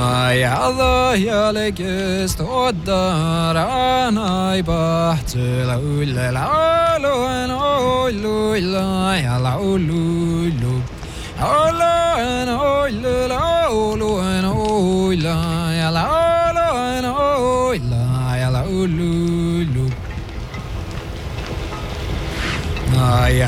Allah ya lekest odarana ibahtla ulla la lu la ya la lu Allah la ya la